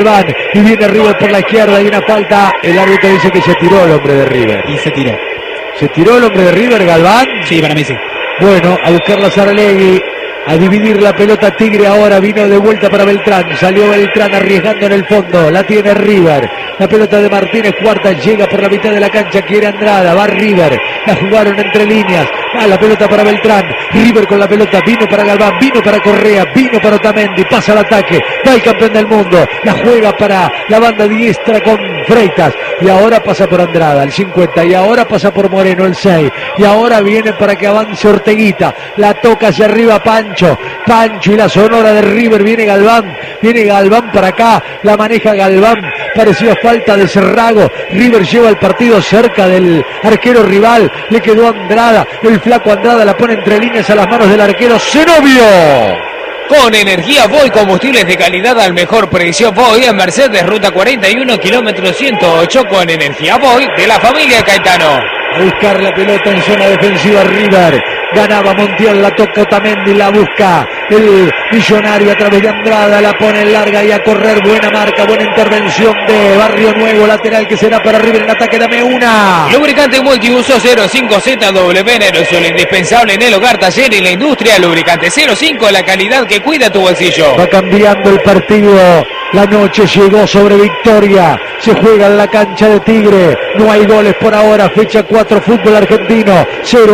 Galván, y viene River por la izquierda, hay una falta, el árbitro dice que se tiró el hombre de River. Y se tiró. ¿Se tiró el hombre de River, Galván? Sí, para mí sí. Bueno, a buscarla Saralegui, a dividir la pelota Tigre ahora, vino de vuelta para Beltrán, salió Beltrán arriesgando en el fondo, la tiene River, la pelota de Martínez Cuarta llega por la mitad de la cancha, quiere Andrada, va River, la jugaron entre líneas, va la pelota para Beltrán, River con la pelota, vino para Galván, vino para Correa, vino para Otamendi, pasa al ataque, va el campeón del mundo, la juega para la banda diestra con Freitas, y ahora pasa por Andrada, el 50, y ahora pasa por Moreno, el 6, y ahora viene para que avance Orteguita, la toca hacia arriba Pancho y la sonora de River, viene Galván para acá, la maneja Galván, parecía falta de Cerrago, River lleva el partido cerca del arquero rival, le quedó Andrada, el flaco Andrada la pone entre líneas a las manos del arquero Zenobio. Con energía Voy, combustibles de calidad al mejor precio. Voy en Mercedes, ruta 41, kilómetro 108, con energía Voy de la familia Caetano. A buscar la pelota en zona defensiva River, ganaba Montiel, la toca Otamendi, la busca el millonario a través de Andrada, la pone en larga y a correr, buena marca, buena intervención de Barrio Nuevo, lateral que será para River en ataque, dame una. Lubricante multiuso 05ZW, aerosol indispensable en el hogar, taller y la industria. Lubricante 05, la calidad que cuida tu bolsillo. Va cambiando el partido, la noche llegó sobre Victoria, se juega en la cancha de Tigre, no hay goles por ahora, fecha 4, fútbol argentino,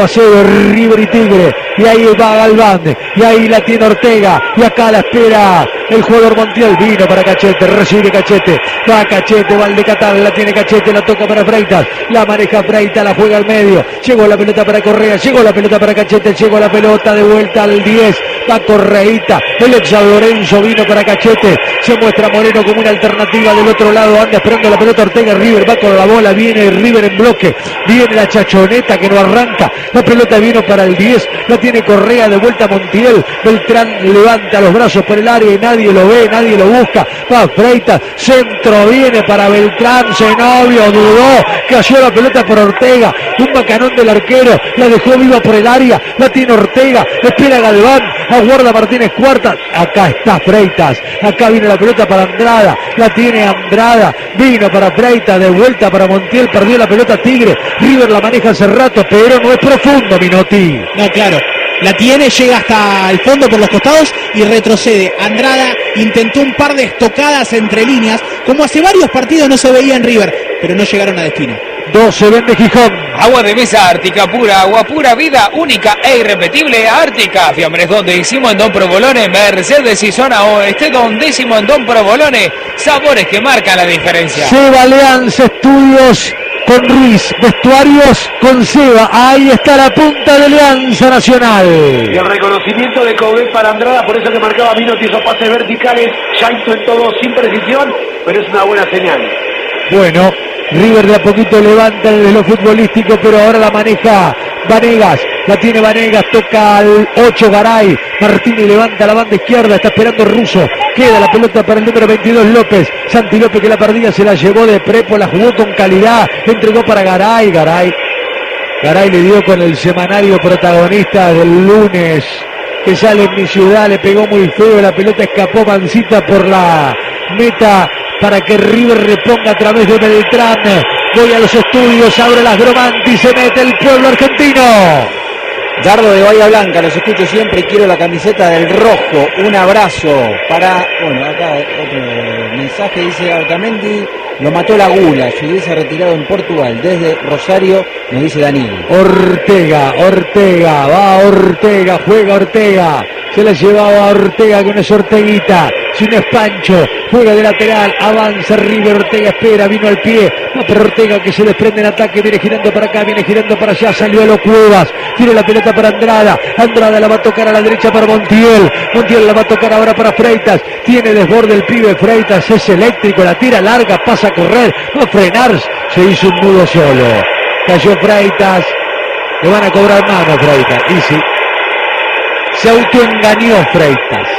0-0, River y Tigre, y ahí va Galván, y ahí la tiene Ortega, y acá la espera el jugador Montiel, vino para Cachete, recibe Cachete, va Cachete, va al de Qatar, la tiene Cachete, la toca para Freitas, la maneja Freitas, la juega al medio, llegó la pelota para Correa, llegó la pelota para Cachete, llegó la pelota de vuelta al 10, va Correita, el ex San Lorenzo vino para Cachete, se muestra Moreno como una alternativa del otro lado, anda esperando la pelota Ortega, River va con la bola, viene River en bloque, viene la chachoneta que no arranca, la pelota vino para el 10, la tiene Correa, de vuelta Montiel, Beltrán levanta los brazos por el área y nadie lo ve, nadie lo busca, va Freitas, centro viene para Beltrán, Zenobio dudó, cayó la pelota por Ortega, un bacanón del arquero, la dejó viva por el área, la tiene Ortega, espera Galván, aguarda Martínez Cuarta, acá está Freitas, acá viene la pelota para Andrada, la tiene Andrada, vino para Freitas, de vuelta para Montiel, perdió la pelota Tigre, River la maneja hace rato, pero no es profundo, Minotti. No, claro, la tiene, llega hasta el fondo por los costados y retrocede. Andrada intentó un par de estocadas entre líneas, como hace varios partidos no se veía en River, pero no llegaron a destino. 12 vende Gijón. Agua de mesa Ártica pura, agua pura vida, única e irrepetible. Ártica, Fiambres Don Décimo en Don Provolone, Mercedes y zona oeste Don Décimo en Don Provolone, sabores que marcan la diferencia. Seba Alianza Estudios con Ruiz, vestuarios con Seba, ahí está la punta de Alianza Nacional. Y el reconocimiento de Coudet para Andrada, por eso que marcaba Minotti esos pases verticales, ya intentó todo sin precisión, pero es una buena señal. Bueno, River de a poquito levanta desde lo futbolístico, pero ahora la maneja Vanegas, la tiene Vanegas, toca al 8 Garay, Martínez levanta la banda izquierda, está esperando Russo, queda la pelota para el número 22 López, Santi López que la perdía, se la llevó de Prepo, la jugó con calidad, entregó para Garay le dio con el semanario protagonista del lunes, que sale en Mi Ciudad, le pegó muy feo, la pelota escapó mansita por la meta, para que River reponga a través de Beltrán. Voy a los estudios, abre las Gromanti, se mete el pueblo argentino. Dardo de Bahía Blanca, los escucho siempre y quiero la camiseta del rojo. Un abrazo para, bueno, acá otro mensaje, dice Otamendi, lo mató la gula, si hubiese retirado en Portugal, desde Rosario, nos dice Daniel. Ortega, va Ortega, juega Ortega, se la llevaba Ortega con esa Orteguita, si no es Pancho, juega de lateral, avanza River, Ortega espera, vino al pie, va por Ortega que se desprende en ataque, viene girando para acá, viene girando para allá, salió a los Cuevas, tiene la pelota para Andrada la va a tocar a la derecha para Montiel la va a tocar ahora para Freitas, tiene desborde el pibe Freitas, es eléctrico, la tira larga, pasa a correr, va a frenar, se hizo un nudo solo, cayó Freitas, le van a cobrar mano Freitas, y sí, se autoengañó Freitas.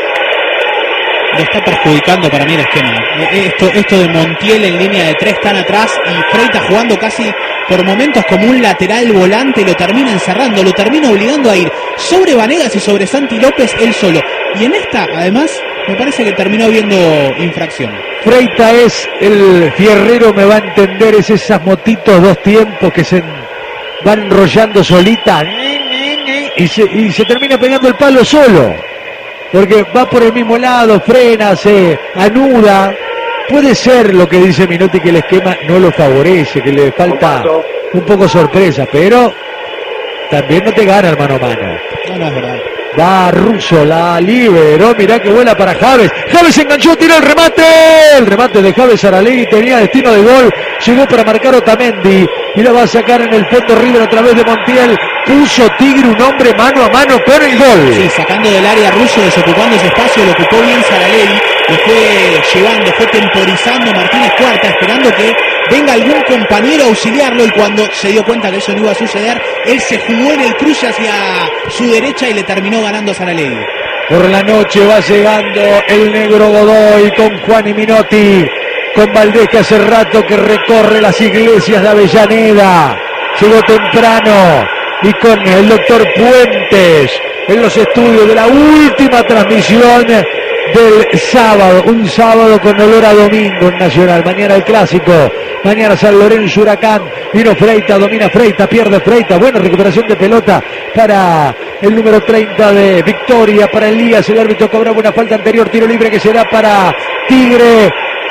Le está perjudicando para mí el esquema. Esto de Montiel en línea de 3 tan atrás y Freitas jugando casi por momentos como un lateral volante, lo termina encerrando, lo termina obligando a ir sobre Vanegas y sobre Santi López él solo. Y en esta, además, Me parece que terminó viendo infracción. Freita es el fierrero, me va a entender, es esas motitos 2 tiempos que se van enrollando solita y se termina pegando el palo solo, porque va por el mismo lado, frena, se anuda. Puede ser lo que dice Minotti, que el esquema no lo favorece, que le falta un poco sorpresa, pero también no te gana el mano a mano. No es verdad. Va Russo, la liberó, mirá que buena para Javes. Javes enganchó, tiró el remate. El remate de Javes Saralegui tenía destino de gol. Llegó para marcar Otamendi y la va a sacar en el fondo River a través de Montiel. Puso Tigre un hombre mano a mano con el gol. Sí, sacando del área Russo, desocupando ese espacio, lo ocupó bien Saralegui. Lo fue llevando, fue temporizando Martínez Cuarta, esperando que venga algún compañero a auxiliarlo, y cuando se dio cuenta que eso no iba a suceder, él se jugó en el cruce hacia su derecha y le terminó ganando a Saralegui. Por la noche va llegando el negro Godoy con Juan y Minotti, con Valdés, que hace rato que recorre las iglesias de Avellaneda. Llegó temprano, y con el doctor Puentes en los estudios de la última transmisión del sábado, un sábado con olor a domingo en Nacional. Mañana el clásico, mañana San Lorenzo Huracán. Vino Freita, domina Freita, pierde Freita, buena recuperación de pelota para el número 30 de Victoria, para Elías. El árbitro cobraba una falta anterior, tiro libre que será para Tigre.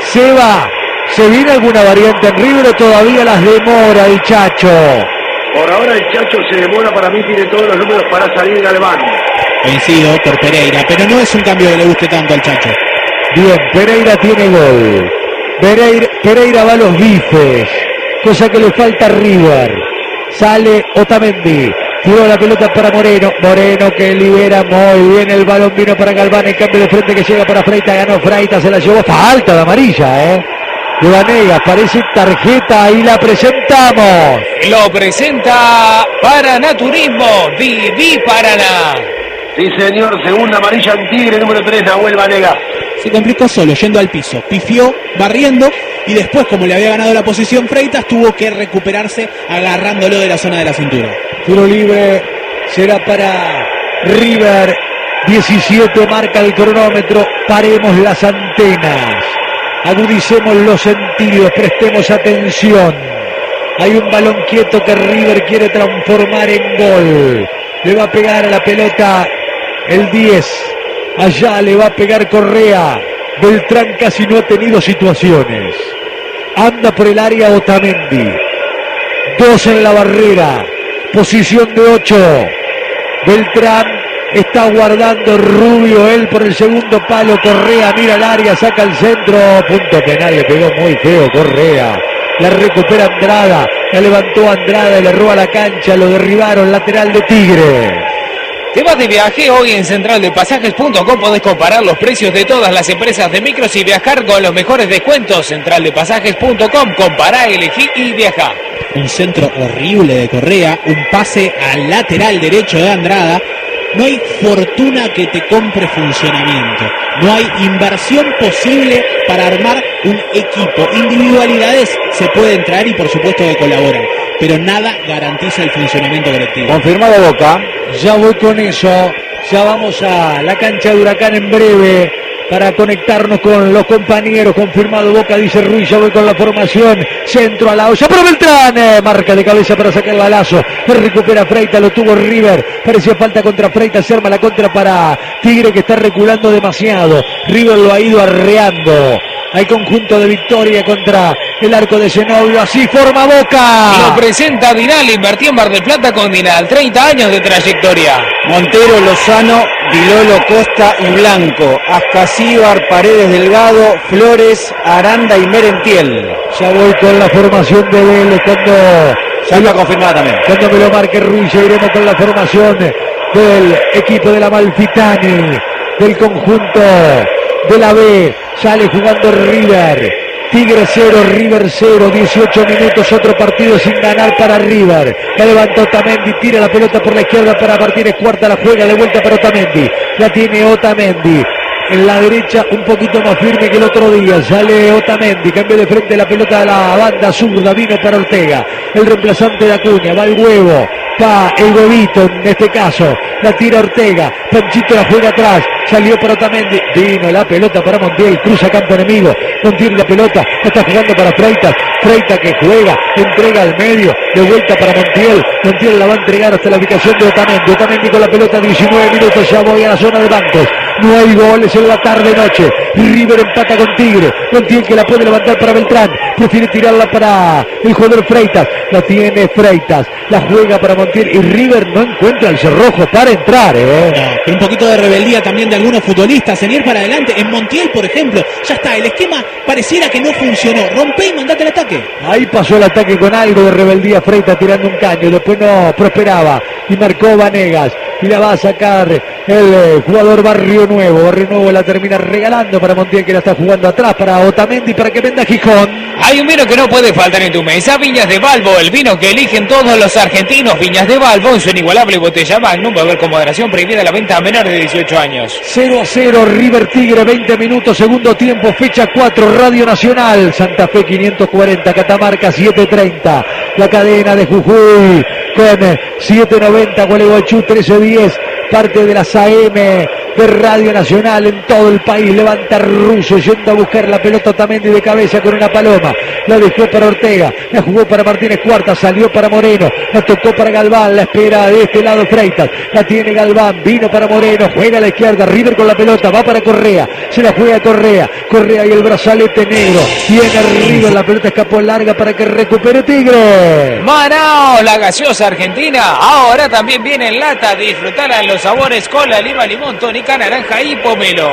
¿Se viene alguna variante en River o todavía las demora el Chacho? Por ahora el Chacho se demora, para mí tiene todos los números para salir Galván. Coincido por Pereira, pero no es un cambio que le guste tanto al Chacho. Bien, Pereira tiene gol. Pereira va a los bifes, cosa que le falta a River. Sale Otamendi, tiró la pelota para Moreno que libera muy bien el balón, vino para Galván, el cambio de frente que llega para Freita, ganó Freita, se la llevó, falta de amarilla, de Vanegas, parece tarjeta y la presentamos. Lo presenta Paranaturismo, Viví Paraná. Sí, señor, segunda amarilla en Tigre, número 3, Nahuel Vanegas. Se complicó solo, yendo al piso, pifió, barriendo, y después, como le había ganado la posición Freitas, tuvo que recuperarse agarrándolo de la zona de la cintura. Tiro libre será para River, 17 marca el cronómetro, paremos las antenas, agudicemos los sentidos, prestemos atención. Hay un balón quieto que River quiere transformar en gol. Le va a pegar a la pelota el 10. Allá le va a pegar Correa. Beltrán casi no ha tenido situaciones. Anda por el área Otamendi. 2 en la barrera. Posición de 8. Beltrán está guardando, Rubio, él por el segundo palo. Correa mira el área, saca el centro. Punto penal, le pegó muy feo Correa. La recupera Andrada, la levantó Andrada y le roba la cancha, lo derribaron, lateral de Tigre. Te vas de viaje hoy en centraldepasajes.com, podés comparar los precios de todas las empresas de micros y viajar con los mejores descuentos. Centraldepasajes.com, compará, elegí y viajá. Un centro horrible de Correa, un pase al lateral derecho de Andrada. No hay fortuna que te compre funcionamiento. No hay inversión posible para armar un equipo. Individualidades se pueden traer y por supuesto que colaboran, pero nada garantiza el funcionamiento colectivo. Confirmado Boca. Ya voy con eso. Ya vamos a la cancha de Huracán en breve para conectarnos con los compañeros. Confirmado Boca, dice Ruiz. Ya voy con la formación. Centro a la olla para Beltrán. Marca de cabeza para sacarla a Lazo. Recupera Freita, lo tuvo River. Parecía falta contra Freita. Se arma la contra para Tigre, que está reculando demasiado. River lo ha ido arreando al conjunto de Victoria contra el arco de Zenobio. Así forma Boca. Lo presenta Dinal, invertí en Mar del Plata con Dinal, 30 años de trayectoria. Montero, Lozano, Vilolo, Costa y Blanco. Ascasíbar, Paredes, Delgado, Flores, Aranda y Merentiel. Ya voy con la formación de Vélez cuando Ya está confirmada también. Cuando me lo marque Ruiz, ya iremos con la formación del equipo de la Malfitani, del conjunto de la B. Sale jugando River. Tigre 0, River 0, 18 minutos, otro partido sin ganar para River. La levantó Otamendi, tira la pelota por la izquierda para Martínez Cuarta, la juega de vuelta para Otamendi. La tiene Otamendi. En la derecha un poquito más firme que el otro día. Sale Otamendi, cambio de frente la pelota a la banda zurda, vino para Ortega. El reemplazante de Acuña, va el huevo. Va el huevito en este caso. La tira Ortega. Panchito la juega atrás. Salió para Otamendi. Vino la pelota para Montiel. Cruza campo enemigo. Montiel la pelota. La está jugando para Freitas. Freitas que juega. Entrega al medio. De vuelta para Montiel. Montiel la va a entregar hasta la ubicación de Otamendi. Otamendi con la pelota. 19 minutos. Ya voy a la zona de bancos. No hay goles en la tarde-noche. River empata con Tigre. Montiel que la puede levantar para Beltrán. Prefiere tirarla para el jugador Freitas. La tiene Freitas. La juega para Montiel. Y River no encuentra el cerrojo para entrar. No, un poquito de rebeldía también de algunos futbolistas en ir para adelante. En Montiel, por ejemplo, ya está. El esquema pareciera que no funcionó. Rompe y mandate el ataque. Ahí pasó el ataque con algo de rebeldía. Freitas tirando un caño. Después no prosperaba. Y marcó Vanegas. Y la va a sacar el jugador Barrio Nuevo. Barrio Nuevo la termina regalando para Montiel, que la está jugando atrás para Otamendi para que venda Gijón. Hay un vino que no puede faltar en tu mesa, Viñas de Balbo, el vino que eligen todos los argentinos. Viñas de Balbo en su inigualable botella Magnum, beber con moderación, prohibida la venta a menores de 18 años. 0-0 River Tigre, 20 minutos, segundo tiempo, fecha 4, Radio Nacional, Santa Fe 540, Catamarca 730, la cadena de Jujuy con 790, Gualeguaychú 1310, parte de las AM de Radio Nacional en todo el país. Levanta Russo yendo a buscar la pelota Otamendi de cabeza con una paloma. La dejó para Ortega, la jugó para Martínez Cuarta, salió para Moreno, la tocó para Galván, la espera de este lado Freitas, la tiene Galván, vino para Moreno, juega a la izquierda, River con la pelota, va para Correa, se la juega Correa, Correa y el brazalete negro, viene River, la pelota escapó larga para que recupere Tigre. Manao, la gaseosa argentina, ahora también viene en lata, disfrutarla en los sabores cola, lima, limón, tónica, naranja y pomelo.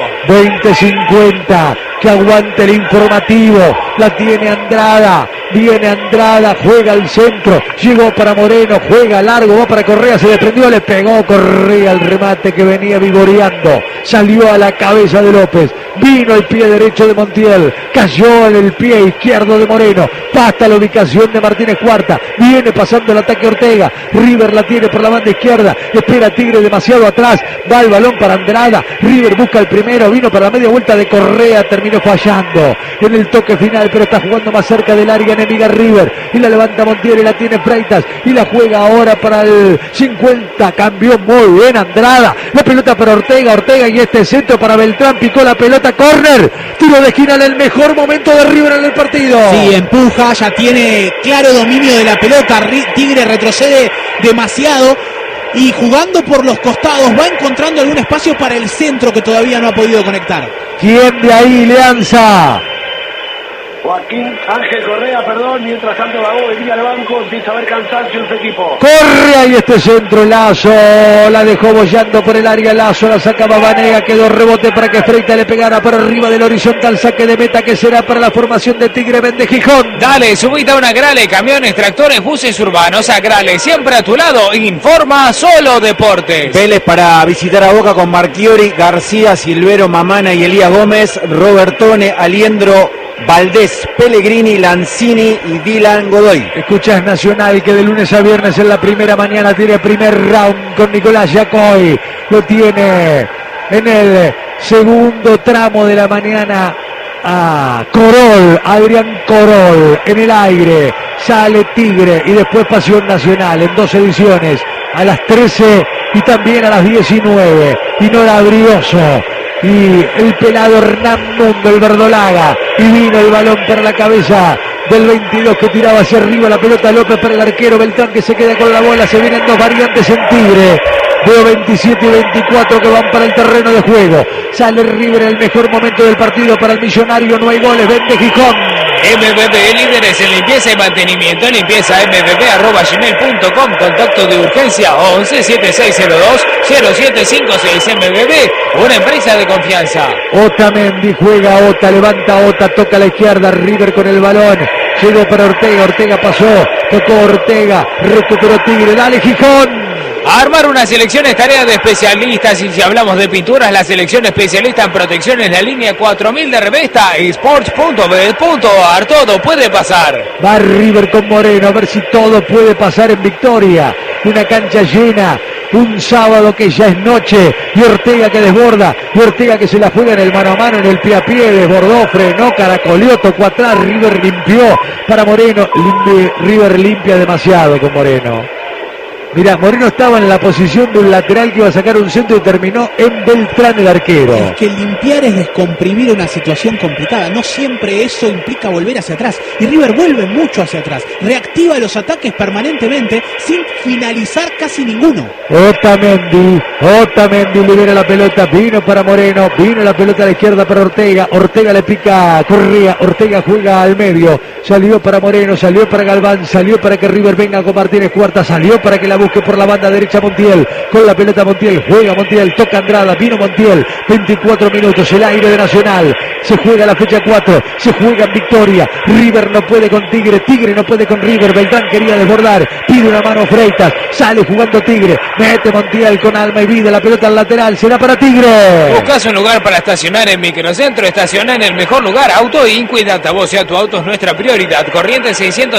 20-50, que aguante el informativo, la tiene Andrada, viene Andrada, juega al centro, llegó para Moreno, juega largo, va para Correa, se desprendió, le pegó Correa al remate que venía vigoreando, salió a la cabeza de López, vino el pie derecho de Montiel, cayó en el pie izquierdo de Moreno, pasa la ubicación de Martínez Cuarta, viene pasando el ataque Ortega, River la tiene por la banda izquierda, espera Tigre demasiado atrás, va el balón para Andrada, River busca el primero, vino para la media vuelta de Correa, terminó fallando en el toque final, pero está jugando más cerca del área enemiga River, y la levanta Montiel y la tiene Freitas, y la juega ahora para el 50, cambió muy bien Andrada, la pelota para Ortega, Ortega y este centro para Beltrán, picó la pelota, córner, tiro de esquina en el mejor momento de River en el partido. Sí, empuja, ya tiene claro dominio de la pelota, Tigre retrocede demasiado y jugando por los costados va encontrando algún espacio para el centro que todavía no ha podido conectar. ¿Quién de ahí le lanza? Joaquín Ángel Correa, perdón, mientras tanto Gago venía al banco, empieza a haber cansancio en su equipo. Corre ahí este centro, Lazo, la dejó bollando por el área, Lazo, la sacaba Vanega, quedó rebote para que Freitas le pegara por arriba del horizontal, saque de meta que será para la formación de Tigre Vende Gijón. Dale, subite a una Agrale, camiones, tractores, buses urbanos, Agrale, siempre a tu lado, informa Solo Deportes. Vélez para visitar a Boca con Marchiori, García, Silvero, Mamana y Elías Gómez, Robertone, Aliendro, Valdés, Pellegrini, Lanzini y Dylan Godoy. Escuchas Nacional que de lunes a viernes en la primera mañana tiene primer round con Nicolás Yacoy. Lo tiene en el segundo tramo de la mañana a Corol, Adrián Corol en el aire. Sale Tigre y después Pasión Nacional en 2 ediciones, a las 13 y también a las 19. Pinora Brioso y el pelado Hernán Mundo, el verdolaga, y vino el balón para la cabeza del 22 que tiraba hacia arriba la pelota, López para el arquero, Beltrán que se queda con la bola, se vienen 2 variantes en Tigre. Veo 27 y 24 que van para el terreno de juego. Sale River en el mejor momento del partido para el millonario, no hay goles, Vende Gijón. MBB, líderes en limpieza y mantenimiento, limpieza mbb@gmail.com, contacto de urgencia 11 7602 0756. MBB, una empresa de confianza. Otamendi juega, Ota, levanta Ota, toca a la izquierda, River con el balón, llegó para Ortega, Ortega pasó, tocó Ortega, recuperó Tigre, dale Gijón. Armar una selección es tarea de especialistas, y si hablamos de pinturas, la selección especialista en protección es la línea 4000 de Revesta y sports.bet.ar. Todo puede pasar. Va River con Moreno, a ver si todo puede pasar en Victoria. Una cancha llena, un sábado que ya es noche, y Ortega que desborda, y Ortega que se la juega en el mano a mano, en el pie a pie, desbordó, frenó, caracoleó, tocó atrás, River limpió para Moreno, River limpia demasiado con Moreno. Mirá, Moreno estaba en la posición de un lateral que iba a sacar un centro y terminó en Beltrán el arquero. Es que limpiar es descomprimir una situación complicada. No siempre eso implica volver hacia atrás. Y River vuelve mucho hacia atrás. Reactiva los ataques permanentemente sin finalizar casi ninguno. Otamendi libera la pelota, vino para Moreno, vino la pelota a la izquierda para Ortega. Ortega le pica a Correa, Ortega juega al medio. Salió para Moreno, salió para Galván, salió para que River venga con Martínez Cuarta, salió para que la busque por la banda derecha Montiel, con la pelota Montiel, juega Montiel, toca Andrada, vino Montiel, 24 minutos, el aire de Nacional, se juega la fecha 4, se juega en Victoria, River no puede con Tigre, Tigre no puede con River, Beltrán quería desbordar, pide una mano Freitas, sale jugando Tigre, mete Montiel con alma y vida, la pelota al lateral, será para Tigre. Buscas un lugar para estacionar en Microcentro, estaciona en el mejor lugar, Auto Inco y Altavoz, tu auto es nuestra prioridad, Corrientes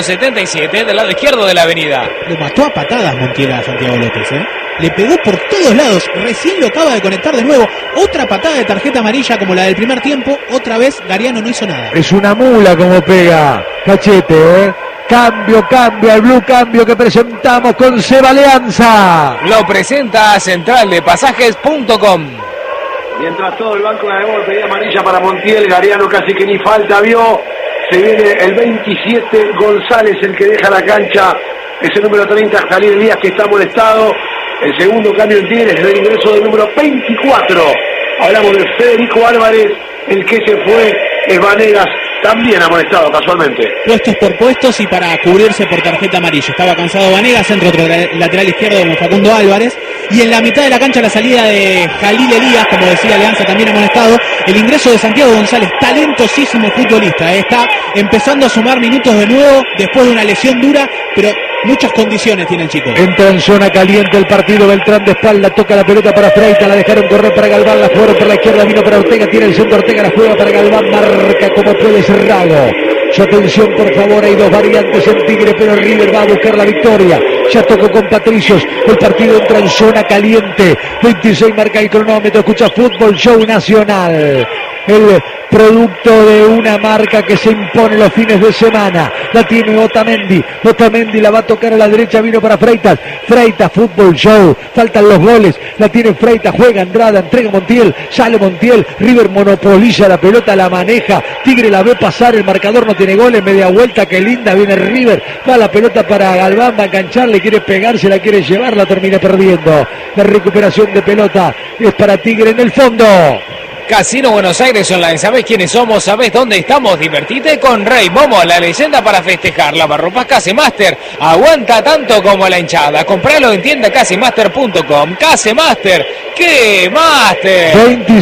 677 del lado izquierdo de la avenida. Lo mató a patadas Montiel a Santiago López, Le pegó por todos lados, recién lo acaba de conectar de nuevo, otra patada de tarjeta amarilla como la del primer tiempo, otra vez Gariano no hizo nada. Es una mula como pega, Cachete, Cambio, el blue cambio que presentamos con Seba Alianza. Lo presenta centraldepasajes.com. Mientras todo el banco de Arebol pedía amarilla para Montiel, Gariano casi que ni falta vio. Se viene el 27, González el que deja la cancha. Es el número 30, Jalil Elías, que está molestado. El segundo cambio en Tigres es el ingreso del número 24. Hablamos de Federico Álvarez, el que se fue es Vanegas, también amonestado casualmente. Puestos por puestos y para cubrirse por tarjeta amarilla. Estaba cansado Vanegas, centro lateral izquierdo como Facundo Álvarez. Y en la mitad de la cancha la salida de Jalil Elías, como decía Alianza, también amonestado. El ingreso de Santiago González, talentosísimo futbolista. Está empezando a sumar minutos de nuevo después de una lesión dura, pero muchas condiciones tiene el chico. Entra en zona caliente el partido, Beltrán de espalda, toca la pelota para Freitas, la dejaron correr para Galván, la jugaron por la izquierda, vino para Ortega, tiene el centro Ortega, la juega para Galván, marca como puede Cerrado. Su atención, por favor, hay dos variantes en Tigre, pero River va a buscar la victoria. Ya tocó con Patricios, el partido entra en zona caliente, 26 marca el cronómetro, escucha Fútbol Show Nacional. El producto de una marca que se impone los fines de semana. La tiene Otamendi la va a tocar a la derecha, vino para Freitas, Fútbol Show, faltan los goles, la tiene Freitas, juega Andrada, entrega Montiel, sale Montiel, River monopoliza la pelota, la maneja, Tigre la ve pasar, el marcador no tiene goles, media vuelta, que linda, viene River, va la pelota para Galván, va a enganchar, le quiere pegarse, la quiere llevar, la termina perdiendo. La recuperación de pelota es para Tigre en el fondo. Casino Buenos Aires Online, ¿sabés quiénes somos? ¿Sabés dónde estamos? Divertite con Rey Momo, la leyenda para festejar. Lavarropas Casemaster, aguanta tanto como la hinchada. Compralo en tienda casemaster.com. Casemaster, ¡qué Master!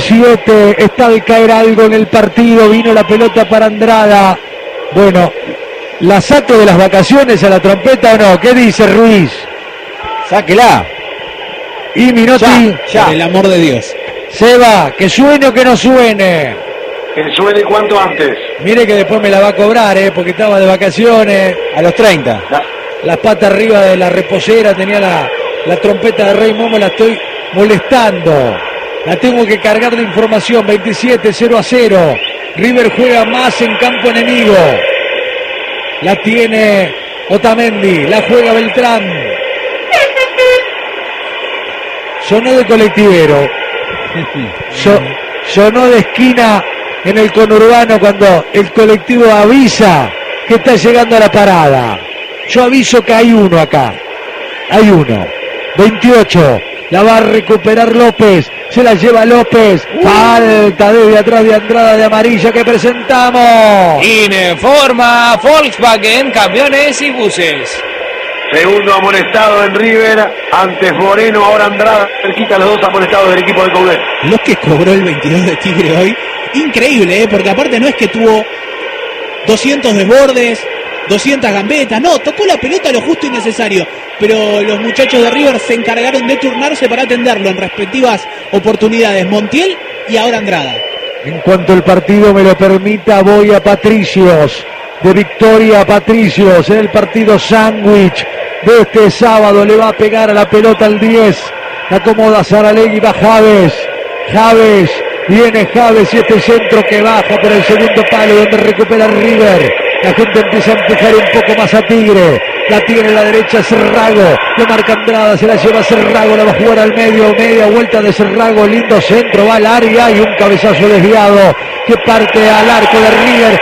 27, está de caer algo en el partido, vino la pelota para Andrada. Bueno, ¿la saco de las vacaciones a la trompeta o no? ¿Qué dice Ruiz? Sáquela. Y Minotti, ya. Por el amor de Dios. Seba, que suene o que no suene. Que suene cuanto antes. Mire que después me la va a cobrar, porque estaba de vacaciones. A los 30. La pata arriba de la reposera, tenía la trompeta de Rey Momo, la estoy molestando. La tengo que cargar de información, 27, 0-0. River juega más en campo enemigo. La tiene Otamendi, la juega Beltrán. Sonó de colectivero. Sonó de esquina en el conurbano cuando el colectivo avisa que está llegando a la parada. Yo aviso que hay uno acá. Hay uno. 28. La va a recuperar López. Se la lleva López. Falta desde atrás de Andrada de amarilla que presentamos. Informa Volkswagen, camiones y buses. Segundo amonestado en River, antes Moreno, ahora Andrada, cerquita los dos amonestados del equipo de Coudet. Lo que cobró el 22 de Tigre hoy, increíble, porque aparte no es que tuvo 200 desbordes, 200 gambetas, no, tocó la pelota lo justo y necesario, pero los muchachos de River se encargaron de turnarse para atenderlo en respectivas oportunidades, Montiel y ahora Andrada. En cuanto el partido me lo permita, voy a Patricios. De Victoria a Patricios en el partido sándwich de este sábado. Le va a pegar a la pelota al 10. La acomoda Saralegui, va Javes. Viene Javes y este centro que baja por el segundo palo donde recupera River. La gente empieza a empujar un poco más a Tigre. La tiene a la derecha Cerrago. Lo marca Andrada, se la lleva Cerrago. La va a jugar al medio. Media vuelta de Cerrago. Lindo centro, va al área y un cabezazo desviado que parte al arco de River.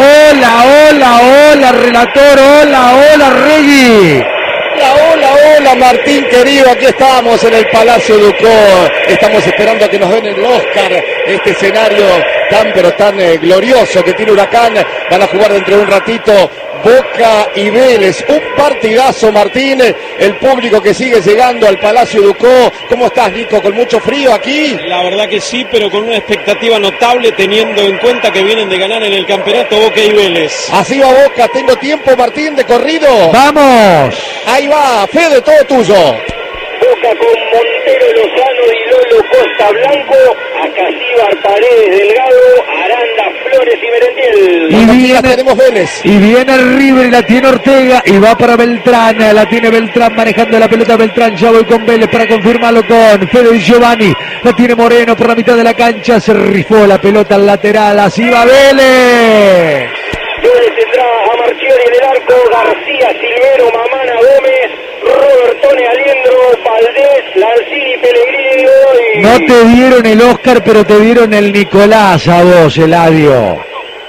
Hola, relator. Hola, Regui. Hola, Martín querido, aquí estamos en el Palacio Ducó, estamos esperando a que nos den el Oscar, este escenario tan glorioso que tiene Huracán. Van a jugar dentro de un ratito Boca y Vélez, un partidazo, Martín, el público que sigue llegando al Palacio Ducó. ¿Cómo estás, Nico? ¿Con mucho frío aquí? La verdad que sí, pero con una expectativa notable, teniendo en cuenta que vienen de ganar en el campeonato Boca y Vélez. Así va Boca, tengo tiempo, Martín, de corrido. ¡Vamos! Ahí va, Fede, todo tuyo. Boca con Montero, Lozano, Di Lolo, Costa Blanco, Acasíbar, Paredes, Delgado, Aranda, Flores y Merentiel. Tenemos Vélez. Y viene River y la tiene Ortega y va para Beltrán. La tiene Beltrán manejando la pelota. Beltrán, ya voy con Vélez para confirmarlo con Fede Di Giovanni. La tiene Moreno por la mitad de la cancha. Se rifó la pelota al lateral. Así va Vélez. Vélez tendrá a Marchiori en el arco, García, Silvero, Mamana, Gómez, Robertone, Aliendro, Valdés, Lanzini, Pellegrini y... No te dieron el Oscar, pero te dieron el Nicolás a vos, Eladio.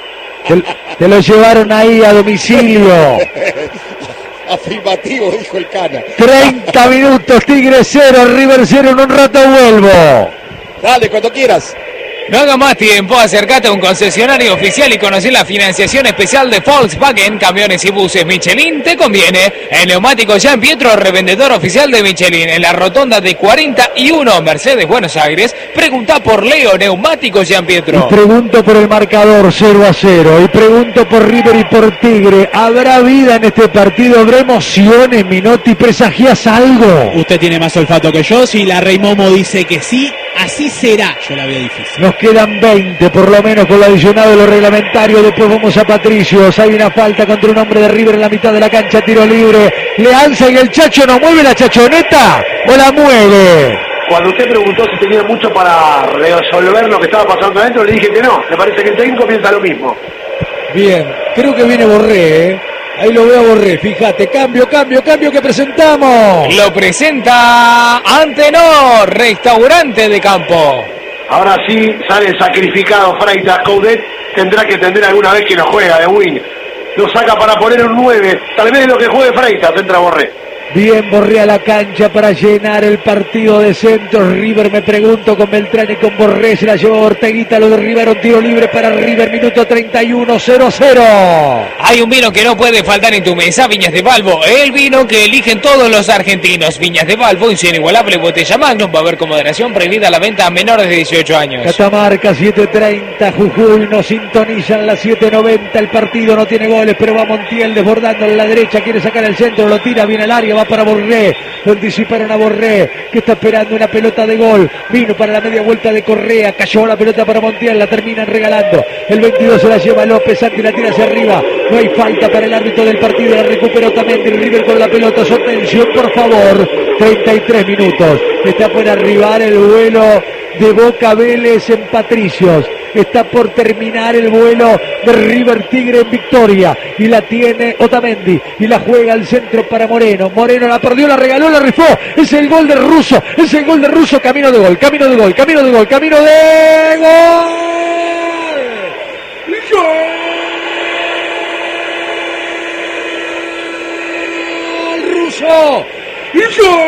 Te lo llevaron ahí a domicilio. Afirmativo, dijo el Cana. 30 minutos, Tigre 0, River 0, en un rato vuelvo. Dale, cuando quieras. No haga más tiempo, acércate a un concesionario oficial y conocer la financiación especial de Volkswagen, camiones y buses Michelin, te conviene. El neumático Jean Pietro, revendedor oficial de Michelin, en la rotonda de 41 Mercedes, Buenos Aires. Pregunta por Leo, neumático Jean Pietro. Y pregunto por el marcador 0-0, y pregunto por River y por Tigre. ¿Habrá vida en este partido? ¿Habrá emociones, Minotti? ¿Presagias algo? Usted tiene más olfato que yo, si la Rey Momo dice que sí, así será. Yo la veo difícil. Nos quedan 20 por lo menos con lo adicionado de lo reglamentario. Después vamos a Patricios. Hay una falta contra un hombre de River en la mitad de la cancha. Tiro libre. Le alza y el Chacho no mueve la chachoneta o la mueve. Cuando usted preguntó si tenía mucho para resolver lo que estaba pasando adentro, le dije que no. Me parece que el técnico piensa lo mismo. Bien, creo que viene Borré, ¿eh? Ahí lo veo a Borré, fíjate, cambio que presentamos. Lo presenta Antenor, restaurante de campo. Ahora sí sale el sacrificado Freitas. Coudet tendrá que entender alguna vez que no juega de win. Lo saca para poner un 9. Tal vez lo que juegue Freitas, entra Borré. Bien, Borré a la cancha para llenar el partido de centros. River, me pregunto, con Beltrán y con Borré. Se la llevó Orteguita, lo derribaron, tiro libre para River, minuto 31, 0-0. Hay un vino que no puede faltar en tu mesa, Viñas de Balbo, el vino que eligen todos los argentinos. Viñas de Balbo, un inigualable botella Magnum, va a haber con moderación, prohibida la venta a menores de 18 años. Catamarca, 7:30, Jujuy nos sintonizan las 7:90, el partido no tiene goles, pero va Montiel desbordando a la derecha, quiere sacar el centro, lo tira, viene al área, va para Borré, lo anticiparon a Borré, que está esperando una pelota de gol, vino para la media vuelta de Correa, cayó la pelota para Montiel, la terminan regalando, el 22 se la lleva López, Santi la tira hacia arriba, no hay falta para el árbitro del partido, la recuperó también el River con la pelota, su atención por favor, 33 minutos, está por arribar el vuelo de Boca Vélez en Patricios. Está por terminar el vuelo de River Tigre en Victoria. Y la tiene Otamendi. Y la juega al centro para Moreno. Moreno la perdió, la regaló, la rifó. Es el gol de Russo. Es el gol de Russo. Camino de gol, camino de gol, camino de gol, camino de gol. ¡Gol! Russo. ¡Gol!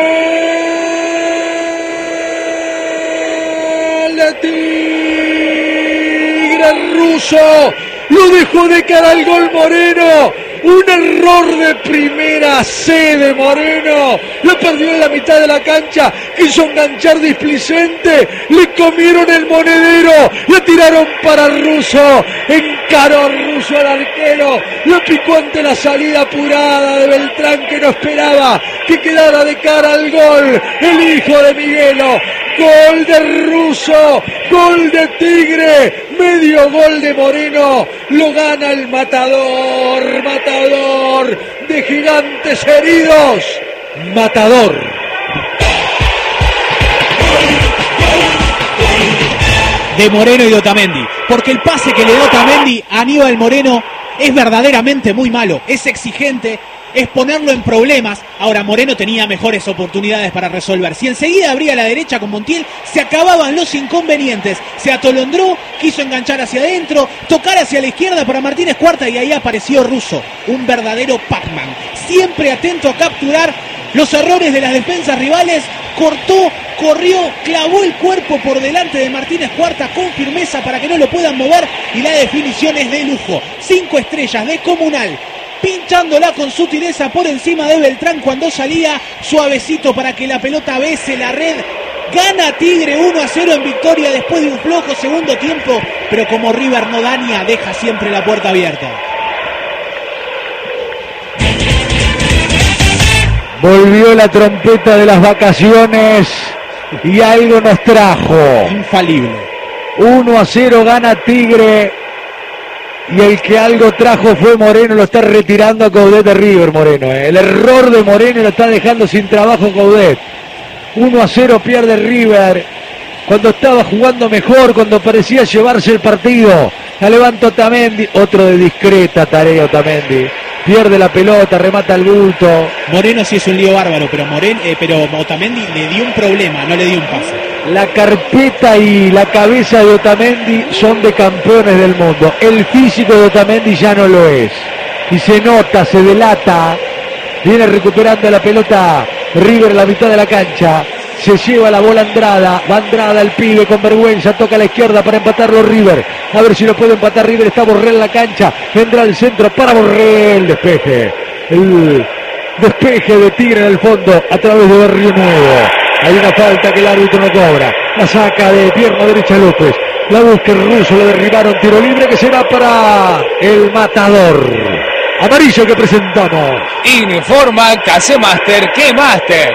Tigre Russo lo dejó de cara al gol Moreno. Un error de primera C de Moreno. Lo perdió en la mitad de la cancha. Quiso enganchar displicente. Le comieron el monedero. Le tiraron para Russo. Encaró Russo al arquero. Lo picó ante la salida apurada de Beltrán, que no esperaba que quedara de cara al gol. El hijo de Miguelo. Gol de Russo. Gol de Tigre. Medio gol de Moreno. Lo gana el matador de gigantes heridos. Matador. de Moreno y de Otamendi, porque el pase que le da Otamendi a Aníbal Moreno es verdaderamente muy malo, es exigente, es ponerlo en problemas. Ahora Moreno tenía mejores oportunidades para resolver. Si enseguida abría la derecha con Montiel, se acababan los inconvenientes. Se atolondró, quiso enganchar hacia adentro, tocar hacia la izquierda para Martínez Cuarta y ahí apareció Russo, un verdadero Pac-Man, siempre atento a capturar los errores de las defensas rivales. Cortó, corrió, clavó el cuerpo por delante de Martínez Cuarta con firmeza para que no lo puedan mover, y la definición es de lujo. 5 estrellas, descomunal, pinchándola con sutileza por encima de Beltrán cuando salía, suavecito para que la pelota bese la red. Gana Tigre 1-0 en victoria después de un flojo segundo tiempo, pero como River no daña, deja siempre la puerta abierta. Volvió la trompeta de las vacaciones y algo nos trajo. Infalible. 1-0 gana Tigre. Y el que algo trajo fue Moreno, lo está retirando a Coudet de River, Moreno. El error de Moreno lo está dejando sin trabajo Coudet. 1-0 pierde River. Cuando estaba jugando mejor, cuando parecía llevarse el partido. La levanta Otamendi, otro de discreta tarea Otamendi. Pierde la pelota, remata el bulto. Moreno sí es un lío bárbaro, pero Otamendi le dio un problema, no le dio un pase. La carpeta y la cabeza de Otamendi son de campeones del mundo. El físico de Otamendi ya no lo es. Y se nota, se delata. Viene recuperando la pelota River en la mitad de la cancha. Se lleva la bola Andrada. Va Andrada, el pibe con vergüenza. Toca a la izquierda para empatarlo River. A ver si lo puede empatar River. Está Borrell en la cancha. Vendrá el centro para Borrell. Despeje. El despeje de Tigre en el fondo a través de Barrio Nuevo. Hay una falta que el árbitro no cobra. La saca de pierna derecha López. La busca el Ruso. Lo derribaron. Tiro libre que será para el Matador. Amarillo que presentamos. Informa Casemaster que Master.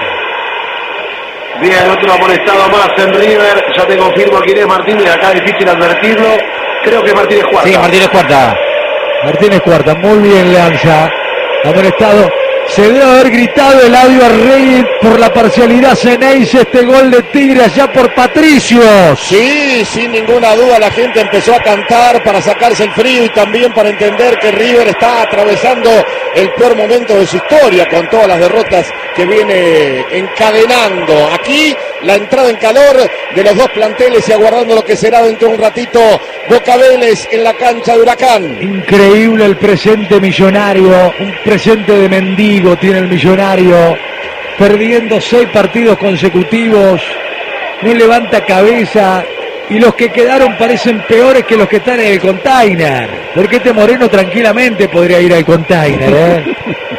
Bien, otro amonestado más en River. Ya te confirmo quién es Martínez. Acá es difícil advertirlo. Creo que es Martínez Cuarta. Sí, Martínez Cuarta. Martínez Cuarta, muy bien lanza. Amonestado. Se debe haber gritado Eladio Arregui por la parcialidad Ceneice, este gol de Tigre allá por Patricios. Sí, sin ninguna duda la gente empezó a cantar para sacarse el frío y también para entender que River está atravesando el peor momento de su historia con todas las derrotas que viene encadenando. Aquí la entrada en calor de los dos planteles y aguardando lo que será dentro de un ratito Boca Vélez en la cancha de Huracán. Increíble el presente millonario, un presente de mendigo tiene el Millonario, perdiendo 6 partidos consecutivos, no levanta cabeza y los que quedaron parecen peores que los que están en el container, porque este Moreno tranquilamente podría ir al container, ¿eh?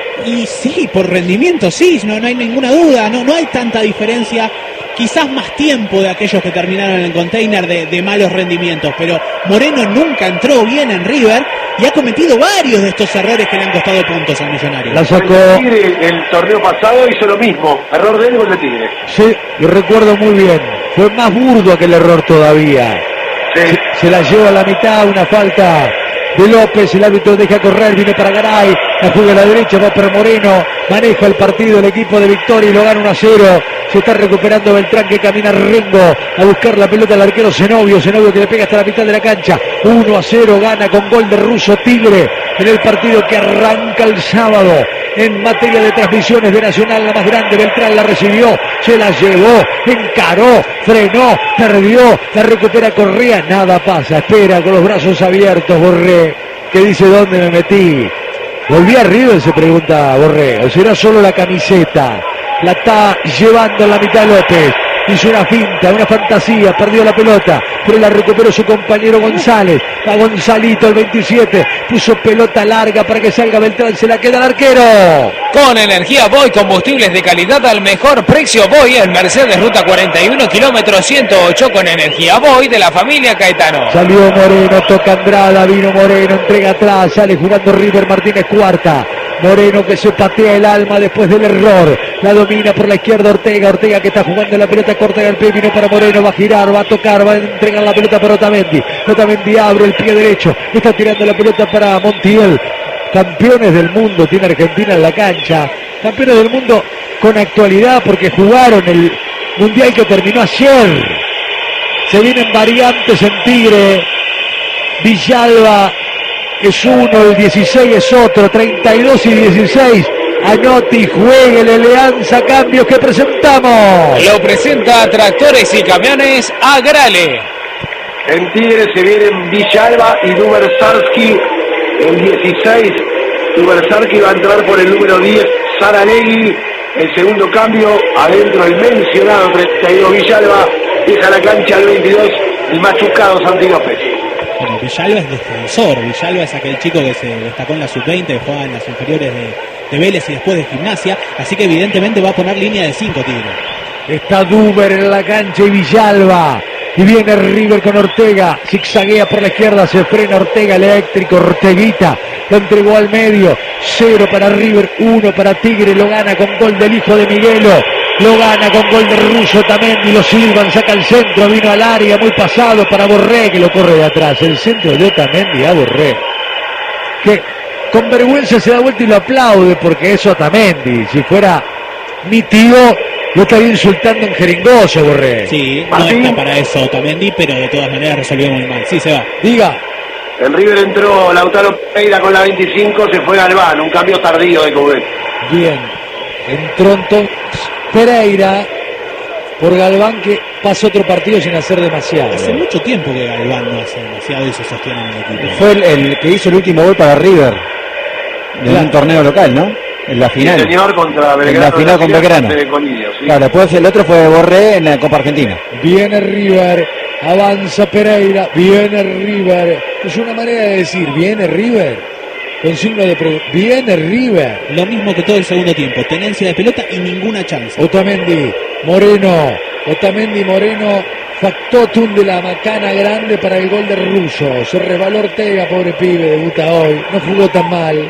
Y sí, por rendimiento sí, no hay ninguna duda, no hay tanta diferencia. Quizás más tiempo de aquellos que terminaron en el container de malos rendimientos, pero Moreno nunca entró bien en River y ha cometido varios de estos errores que le han costado puntos al Millonario. La sacó. Tigre, el torneo pasado hizo lo mismo. Error de él, gol de Tigre. Sí, lo recuerdo muy bien. Fue más burdo aquel error todavía. Sí. Se la lleva a la mitad, una falta de López, el árbitro deja correr, viene para Garay, la juega a la derecha, va para Moreno, maneja el partido el equipo de Victoria y lo gana 1-0. Se está recuperando Beltrán, que camina Rengo a buscar la pelota al arquero Zenobio que le pega hasta la mitad de la cancha. 1-0 gana con gol de Russo Tigre en el partido que arranca el sábado. En materia de transmisiones de Nacional, la más grande, Beltrán la recibió, se la llevó, encaró, frenó, perdió, la recupera Correa, nada pasa, espera con los brazos abiertos Borré, que dice ¿dónde me metí? ¿Volví a River?, se pregunta Borré, o será solo la camiseta. La está llevando en la mitad López. Hizo una finta, una fantasía, perdió la pelota, pero la recuperó su compañero González. Va Gonzalito, el 27, puso pelota larga para que salga Beltrán, se la queda el arquero. Con Energía Boy, combustibles de calidad al mejor precio. Boy, el Mercedes Ruta 41, kilómetro 108, con Energía Boy de la familia Caetano. Salió Moreno, toca Andrada, vino Moreno, entrega atrás, sale jugando River Martínez Cuarta. Moreno que se patea el alma después del error, la domina por la izquierda Ortega que está jugando la pelota corta del pie, vino para Moreno, va a girar, va a tocar, va a entregar la pelota para Otamendi abre el pie derecho, está tirando la pelota para Montiel. Campeones del mundo tiene Argentina en la cancha, campeones del mundo con actualidad porque jugaron el mundial que terminó ayer. Se vienen variantes en Tigre. Villalba es uno, el 16 es otro, 32 y 16. Anotti, jueguele, Leanza, cambios que presentamos. Lo presenta Tractores y Camiones Agrale. En Tigre se vienen Villalba y Dubersarski. El 16, Dubersarski va a entrar por el número 10, Saralegui. El segundo cambio, adentro el mencionado 32 Villalba. Deja la cancha el 22, el machucado Santi López. Bueno, Villalba es defensor. Villalba es aquel chico que se destacó en la sub-20, que jugaba en las inferiores de Vélez y después de Gimnasia. Así que evidentemente va a poner línea de 5 Tigre. Está Duber en la cancha y Villalba. Y viene River con Ortega, zigzaguea por la izquierda, se frena Ortega, eléctrico, Orteguita, lo entregó al medio, 0 para River, 1 para Tigre, lo gana con gol del hijo de Miguelo, lo gana con gol de Russo Otamendi, lo silban, saca el centro, vino al área, muy pasado para Borré, que lo corre de atrás, el centro de Otamendi a Borré, que con vergüenza se da vuelta y lo aplaude, porque es Otamendi, si fuera mi tío, lo estaría insultando en jeringoso, Borré. Sí, Martín. no está para eso Otamendi, pero de todas maneras resolvió muy mal. Sí, se va. Diga. En River entró Lautaro Pereira con la 25, se fue Galván, un cambio tardío de Coudet. Bien, entró entonces Pereira por Galván, que pasa otro partido sin hacer demasiado. Hace mucho tiempo que Galván no hace demasiado y se sostiene en el equipo. Fue el que hizo el último gol para River en un torneo local, ¿no? En la final. El señor contra Belgrano. En la final con Belgrano. de Colillo, ¿sí? Claro, después el otro fue Borré en la Copa Argentina. Viene River, avanza Pereira, viene River. Es una manera de decir, viene River, con signo de pregunta. Viene River. Lo mismo que todo el segundo tiempo. Tenencia de pelota y ninguna chance. Otamendi, Moreno, Otamendi, Moreno, factotum de la macana grande para el gol de Russo. Se resbaló Ortega, pobre pibe, debuta hoy. No jugó tan mal.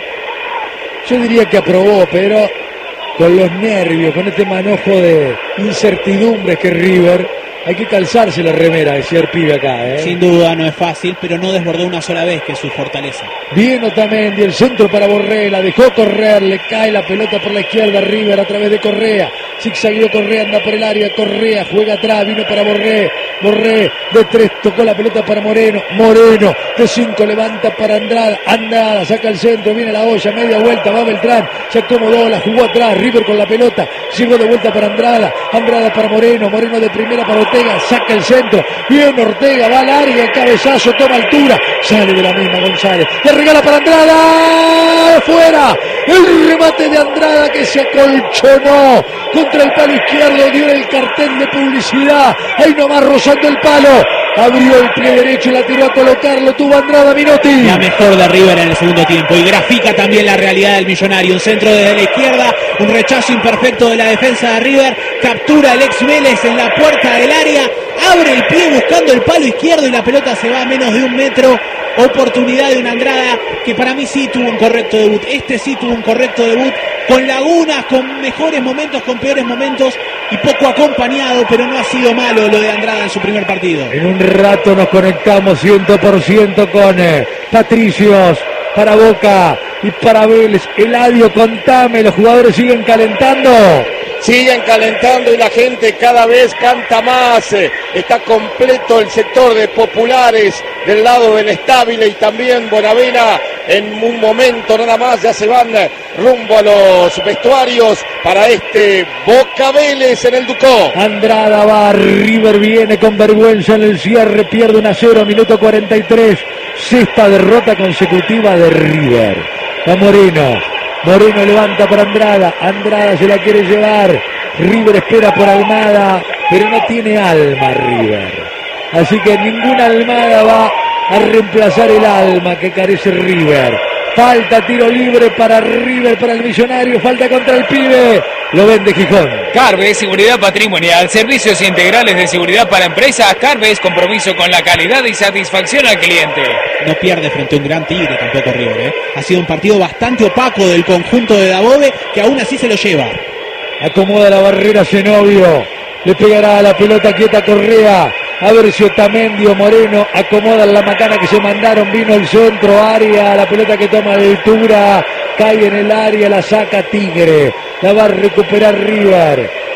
Yo diría que aprobó, pero con los nervios, con este manojo de incertidumbres que River, hay que calzarse la remera, decía el pibe acá, ¿eh? Sin duda no es fácil, pero no desbordó una sola vez, que es su fortaleza. Bien Otamendi, el centro para Borré, la dejó correr, le cae la pelota por la izquierda, River a través de Correa, zigzagueó Correa, anda por el área, Correa juega atrás, vino para Borré, Borré de 3, tocó la pelota para Moreno, Moreno de 5, levanta para Andrada, Andrada saca el centro, viene la olla, media vuelta, va Beltrán, se acomodó, la jugó atrás, River con la pelota, llegó de vuelta para Andrada, Andrada para Moreno, Moreno de primera para Ortega, saca el centro, bien Ortega, va al área, cabezazo, toma altura, sale de la misma González, le regala para Andrada, fuera, el remate de Andrada que se acolchonó contra el palo izquierdo, dio el cartel de publicidad, ahí nomás rozando el palo, abrió el pie derecho y la tiró a colocarlo, tuvo Andrada, Minotti. La mejor de River en el segundo tiempo y grafica también la realidad del Millonario. Un centro desde la izquierda, un rechazo imperfecto de la defensa de River, captura el ex Vélez en la puerta del área, abre el pie buscando el palo izquierdo y la pelota se va a menos de 1 metro. Oportunidad de una Andrada que para mí sí tuvo un correcto debut. Este sí tuvo un correcto debut, con lagunas, con mejores momentos, con peores momentos y poco acompañado, pero no ha sido malo lo de Andrada en su primer partido. En un rato nos conectamos 100% con Patricios para Boca y para Vélez. Eladio, contame, los jugadores siguen calentando. Siguen calentando y la gente cada vez canta más. Está completo el sector de populares del lado del Estabile y también Bonavena. En un momento nada más ya se van rumbo a los vestuarios para este Boca Vélez en el Ducó. Andrada va, River viene con vergüenza en el cierre, pierde 1-0, minuto 43. Sexta derrota consecutiva de River. Va Moreno. Moreno levanta para Andrada, Andrada se la quiere llevar, River espera por Almada, pero no tiene alma River, así que ninguna Almada va a reemplazar el alma que carece River. Falta tiro libre para River, para el Millonario, falta contra el pibe, lo vende Gijón. Carves, seguridad patrimonial, servicios integrales de seguridad para empresas. Carves, compromiso con la calidad y satisfacción al cliente. No pierde frente a un gran Tigre tampoco River, ¿eh? Ha sido un partido bastante opaco del conjunto de Dabove, que aún así se lo lleva. Acomoda la barrera Zenobio, le pegará a la pelota quieta Correa, a ver si Otamendi o Moreno acomodan la macana que se mandaron, vino el centro, área, la pelota que toma de altura, cae en el área, la saca Tigre, la va a recuperar River,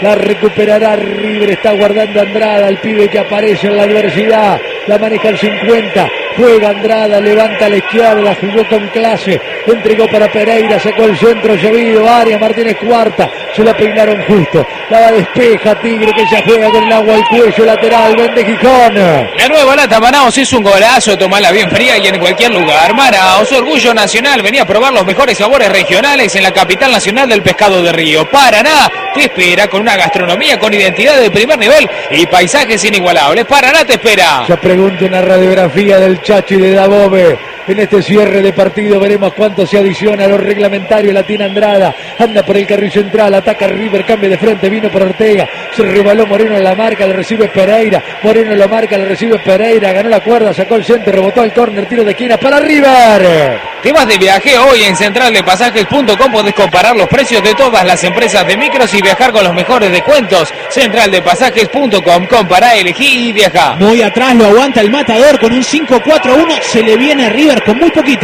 La recuperará River, está guardando Andrada, el pibe que aparece en la adversidad. La maneja el 50, juega Andrada, levanta a la izquierda, jugó con clase, entregó para Pereira, sacó el centro, llovido, área, Martínez cuarta, se la peinaron justo. La despeja Tigre, que ya juega con el agua al cuello, lateral, vende Gijón. La nueva lata Manaos es un golazo, tomala bien fría y en cualquier lugar. Manaos, orgullo nacional, venía a probar los mejores sabores regionales en la capital nacional del pescado de río. Paraná te espera con una gastronomía con identidad de primer nivel y paisajes inigualables. Paraná te espera. Ya pregunto una radiografía del Chacho y de Dabove. En este cierre de partido veremos cuánto se adiciona a lo reglamentario. La tiene Andrada, anda por el carril central, ataca River, cambia de frente, vino por Ortega, se rebaló Moreno en la marca, le recibe Pereira, Moreno en la marca, le recibe Pereira, ganó la cuerda, sacó el centro, rebotó al córner, tiro de esquina para River. Te vas de viaje hoy en centraldepasajes.com, podés comparar los precios de todas las empresas de micros y viajar con los mejores descuentos. Centraldepasajes.com, compará, elegí y viajá. Muy atrás lo aguanta el Matador con un 5-4-1, se le viene a River con muy poquito.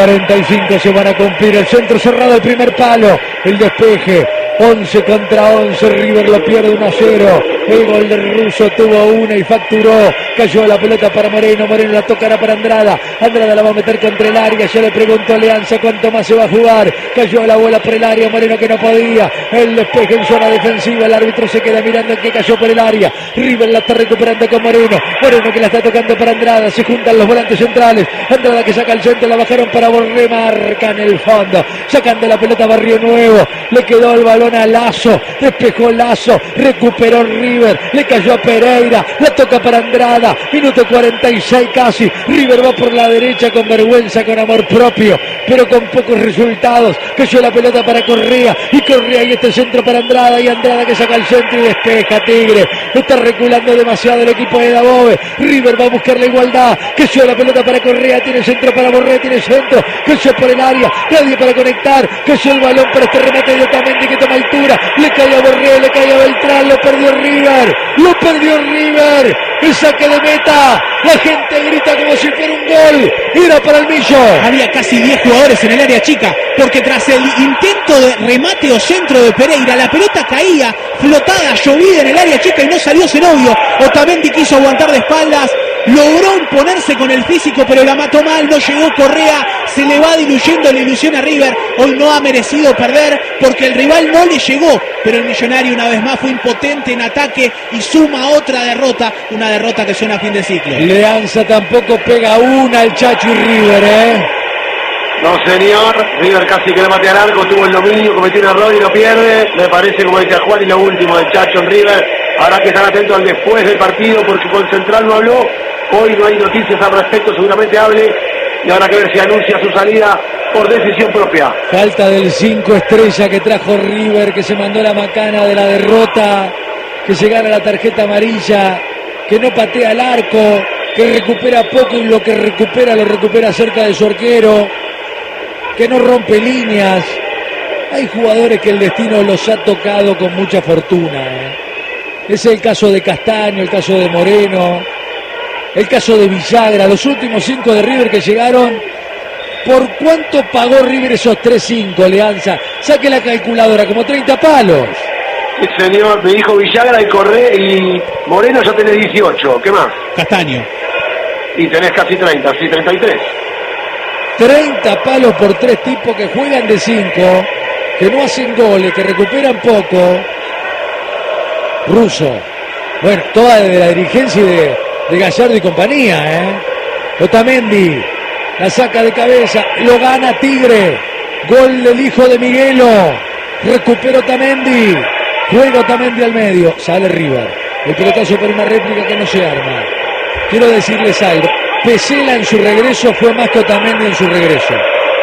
45 se van a cumplir, el centro cerrado, el primer palo, el despeje. 11 contra 11, River lo pierde 1-0. El gol del ruso tuvo una y facturó. Cayó la pelota para Moreno, Moreno la tocará para Andrada. Andrada la va a meter contra el área. Ya le preguntó Leanza cuánto más se va a jugar. Cayó la bola por el área, Moreno que no podía. El despeje en zona defensiva, el árbitro se queda mirando que cayó por el área. River la está recuperando con Moreno. Moreno que la está tocando para Andrada. Se juntan los volantes centrales. Andrada que saca el centro, la bajaron para Borré, marca en el fondo. Sacando la pelota Barrio Nuevo. Le quedó el balón a Lazo, despejó Lazo, recuperó River, le cayó a Pereira, la toca para Andrada, minuto 46 casi, River va por la derecha con vergüenza, con amor propio, pero con pocos resultados. Cayó la pelota para Correa, y Correa y este centro para Andrada, y Andrada que saca el centro y despeja Tigre. Está reculando demasiado el equipo de Dabove. River va a buscar la igualdad. Cayó la pelota para Correa, tiene centro para Borré, tiene centro, cayó por el área, nadie para conectar, cayó el balón para este remate de Otamendi que toma altura. Le cae a Borré, le cae a Beltrán, lo perdió River, el saque de meta, la gente grita como si fuera un gol, era para el Millo. Había casi 10 jugadores en el área chica, porque tras el intento de remate o centro de Pereira, la pelota caía, flotada, llovida en el área chica y no salió Zenobio. Otamendi quiso aguantar de espaldas, logró imponerse con el físico, pero la mató mal, no llegó Correa, se le va diluyendo la ilusión a River. Hoy no ha merecido perder porque el rival no le llegó, pero el Millonario una vez más fue impotente en ataque y suma otra derrota, una derrota que suena a fin de ciclo. Leanza tampoco pega una, el Chacho y River, No señor, River casi que le mate al arco, tuvo el dominio, cometió un error y lo pierde. Me parece, como decía Juan, y lo último del Chacho en River. Habrá que estar atento al después del partido porque con Central no habló. Hoy no hay noticias al respecto, seguramente hable. Y habrá que ver si anuncia su salida por decisión propia. Falta del 5 estrella que trajo River, que se mandó la macana de la derrota, que se gana la tarjeta amarilla, que no patea el arco, que recupera poco y lo que recupera lo recupera cerca de su arquero, que no rompe líneas. Hay jugadores que el destino los ha tocado con mucha fortuna. Es el caso de Castaño, el caso de Moreno, el caso de Villagra, los últimos 5 de River que llegaron. ¿Por cuánto pagó River esos 3-5, Leanza? Saque la calculadora, como 30 palos. Sí, señor, me dijo Villagra y Correa y Moreno ya tenés 18, ¿qué más? Castaño. Y tenés casi 30, sí, 33. 30 palos por 3 tipos que juegan de 5, que no hacen goles, que recuperan poco. Russo. Bueno, toda de la dirigencia de Gallardo y compañía, Otamendi la saca de cabeza, lo gana Tigre. Gol del hijo de Miguelo. Recupera Otamendi. Juega Otamendi al medio. Sale River. El pelotazo por una réplica que no se arma. Quiero decirles algo. Pesela en su regreso fue más que Otamendi en su regreso.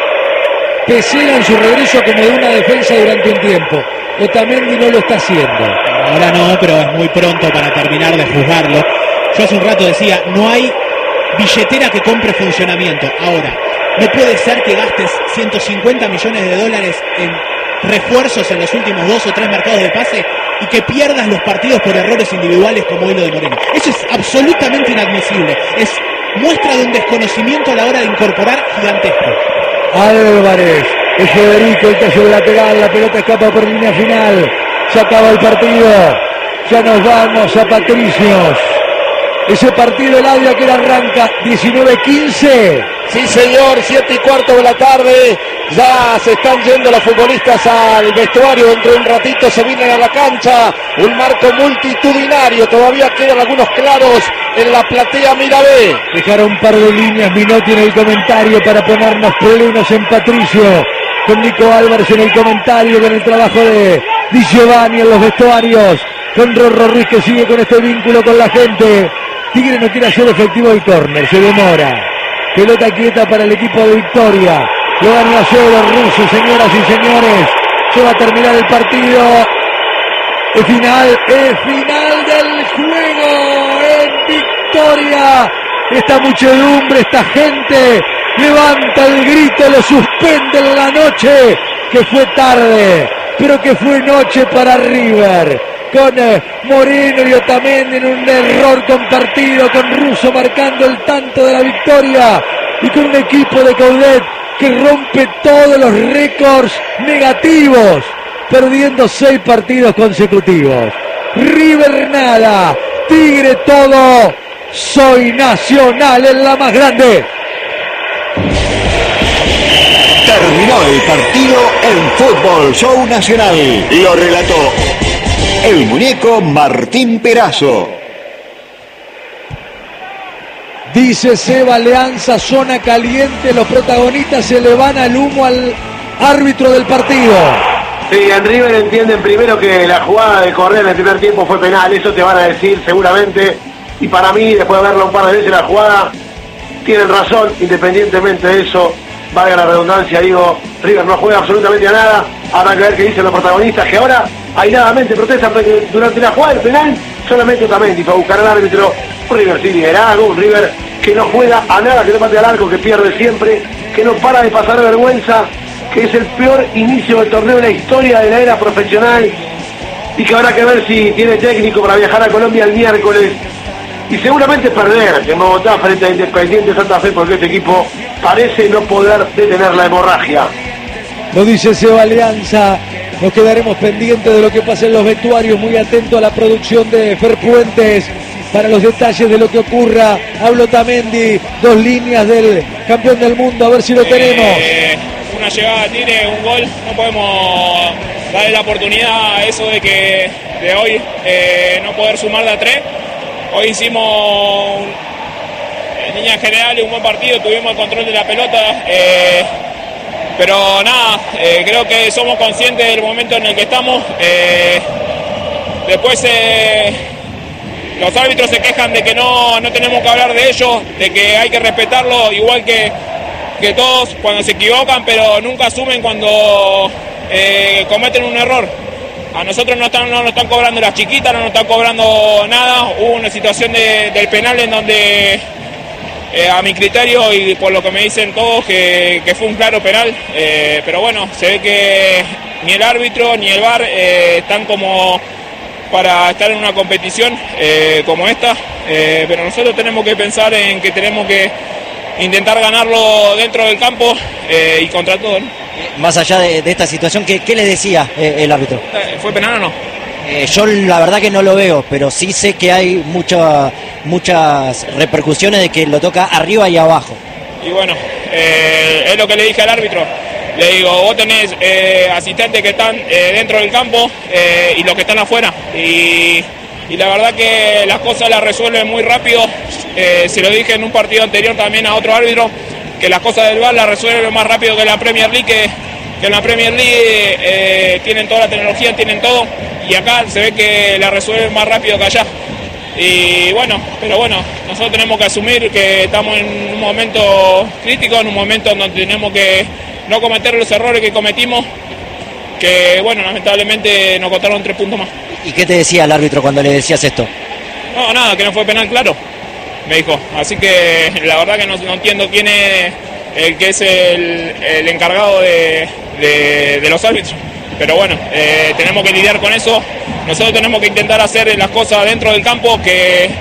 Pesela en su regreso como de una defensa durante un tiempo. Otamendi no lo está haciendo. Ahora no, pero es muy pronto para terminar de juzgarlo. Yo hace un rato decía, no hay billetera que compre funcionamiento. Ahora, no puede ser que gastes 150 millones de dólares en refuerzos en los últimos 2 o 3 mercados de pase y que pierdas los partidos por errores individuales como hoy lo de Moreno. Eso es absolutamente inadmisible. Es muestra de un desconocimiento a la hora de incorporar gigantesco. Álvarez, es Federico, el tallo lateral, la pelota escapa por línea final. Se acaba el partido. Ya nos vamos a Patricios. Ese partido el Ávila que arranca 19-15. Sí, señor, 7:15 de la tarde. Ya se están yendo los futbolistas al vestuario. Dentro de un ratito se vienen a la cancha. Un marco multitudinario. Todavía quedan algunos claros en la platea Mirabé. Dejaron un par de líneas Minotti en el comentario para ponernos plenos en Patricio. Con Nico Álvarez en el comentario, con el trabajo de Di Giovanni en los vestuarios. Con Rorro Ruiz que sigue con este vínculo con la gente. Tigre no quiere hacer efectivo el córner, se demora. Pelota quieta para el equipo de Victoria. Lo van a hacer los rusos, señoras y señores. Se va a terminar el partido. Es final del juego en Victoria. Esta muchedumbre, esta gente levanta el grito, lo suspende en la noche, que fue tarde, pero que fue noche para River. Con Moreno y Otamendi en un error compartido, con Russo marcando el tanto de la victoria y con un equipo de Coudet que rompe todos los récords negativos, perdiendo 6 partidos consecutivos. River nada, Tigre todo. Soy Nacional en la más grande. Terminó el partido en Fútbol Show Nacional. Lo relató el muñeco Martín Perazo. Dice Seba Leanza, zona caliente, los protagonistas se le van al humo al árbitro del partido. Sí, en River entienden primero que la jugada de Correa en el primer tiempo fue penal, eso te van a decir seguramente. Y para mí, después de verlo un par de veces la jugada, tienen razón, independientemente de eso, valga la redundancia, digo, River no juega absolutamente a nada. Habrá que ver qué dicen los protagonistas, que ahora airadamente protestan porque durante la jugada del penal solamente Otamendi fue a buscar al árbitro. Un River sin liderazgo, un River que no juega a nada, que no patea al arco, que pierde siempre, que no para de pasar vergüenza, que es el peor inicio del torneo en la historia de la era profesional y que habrá que ver si tiene técnico para viajar a Colombia el miércoles y seguramente perder en Bogotá frente a Independiente Santa Fe, porque este equipo parece no poder detener la hemorragia. Lo dice Seba Alianza. Nos quedaremos pendientes de lo que pasa en los vestuarios, muy atento a la producción de Fer Puentes para los detalles de lo que ocurra. Hablo Otamendi, 2 líneas del campeón del mundo, a ver si lo tenemos. Una llegada tiene un gol, no podemos darle la oportunidad a eso de que de hoy no poder sumar de a 3. Hoy hicimos en líneas generales un buen partido, tuvimos el control de la pelota, pero nada, creo que somos conscientes del momento en el que estamos. Después los árbitros se quejan de que no tenemos que hablar de ellos, de que hay que respetarlo igual que todos cuando se equivocan, pero nunca asumen cuando cometen un error. A nosotros no nos están cobrando las chiquitas, no nos están cobrando nada. Hubo una situación del penal en donde, a mi criterio y por lo que me dicen todos, que fue un claro penal. Pero bueno, se ve que ni el árbitro ni el VAR están como para estar en una competición como esta. Pero nosotros tenemos que pensar en que tenemos que intentar ganarlo dentro del campo y contra todo, ¿no? Más allá de esta situación, ¿qué le decía el árbitro? ¿Fue penal o no? Yo la verdad que no lo veo, pero sí sé que hay muchas repercusiones de que lo toca arriba y abajo. Y bueno, es lo que le dije al árbitro. Le digo, vos tenés asistentes que están dentro del campo y los que están afuera. Y la verdad que las cosas las resuelven muy rápido. Se lo dije en un partido anterior también a otro árbitro, que las cosas del VAR las resuelven más rápido que la Premier League, que en la Premier League tienen toda la tecnología, tienen todo, y acá se ve que la resuelven más rápido que allá. Y bueno, pero bueno, nosotros tenemos que asumir que estamos en un momento crítico, en un momento donde tenemos que no cometer los errores que cometimos, que bueno, lamentablemente nos costaron 3 puntos más. ¿Y qué te decía el árbitro cuando le decías esto? No, nada, que no fue penal, claro, me dijo. Así que la verdad que no entiendo quién es el que es el encargado de los árbitros. Pero bueno, tenemos que lidiar con eso. Nosotros tenemos que intentar hacer las cosas dentro del campo que